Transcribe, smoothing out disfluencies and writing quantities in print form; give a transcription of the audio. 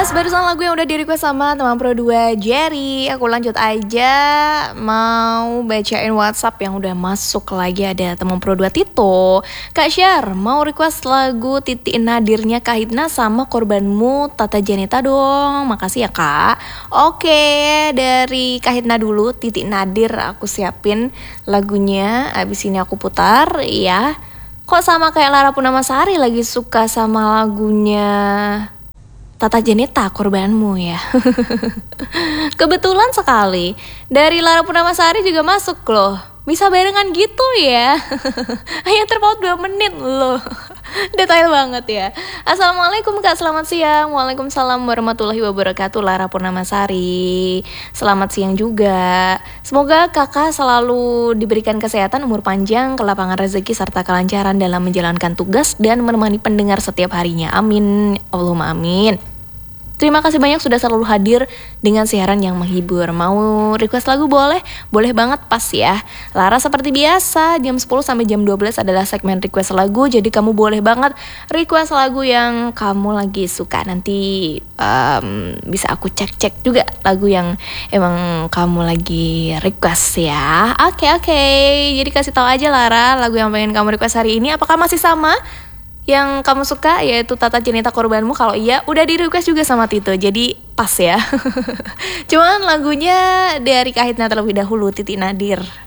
Yes, barusan lagu yang udah di-request sama teman Pro 2 Jerry. Aku lanjut aja, mau bacain WhatsApp yang udah masuk lagi. Ada teman Pro 2 Tito. Kak Syar, mau request lagu Titik Nadirnya Kahitna sama Korbanmu Tata Janeta dong. Makasih ya Kak. Oke, dari Kahitna dulu, Titik Nadir aku siapin lagunya. Abis ini aku putar ya. Kok sama kayak Lara Punamasari lagi suka sama lagunya Tata Janeta, Korbanmu ya. Kebetulan sekali, dari Lara Punamasari juga masuk loh. Bisa barengan gitu ya. Hanya terpaut 2 menit loh. Detail banget ya. Assalamualaikum Kak, selamat siang. Waalaikumsalam warahmatullahi wabarakatuh. Lara Punamasari, selamat siang juga. Semoga kakak selalu diberikan kesehatan, umur panjang, kelapangan rezeki, serta kelancaran dalam menjalankan tugas dan menemani pendengar setiap harinya. Amin, Allahumma amin. Terima kasih banyak sudah selalu hadir dengan siaran yang menghibur. Mau request lagu boleh? Boleh banget, pas ya. Lara seperti biasa, jam 10 sampai jam 12 adalah segmen request lagu. Jadi kamu boleh banget request lagu yang kamu lagi suka. Nanti bisa aku cek-cek juga lagu yang emang kamu lagi request ya. Oke. Jadi kasih tahu aja Lara, lagu yang pengen kamu request hari ini apakah masih sama yang kamu suka, yaitu Tata Janeta Korbanmu? Kalau iya, udah di request juga sama Tito, jadi pas ya. Cuman lagunya dari Kahitna terlebih dahulu, Titik Nadir.